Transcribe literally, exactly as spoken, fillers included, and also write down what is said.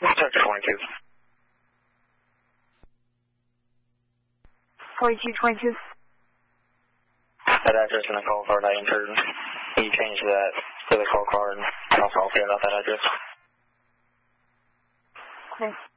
Sector twenty-two. forty-two twenty-two. That address in the call card I entered, you changed that to the call card, and I'll forget about that address. Okay.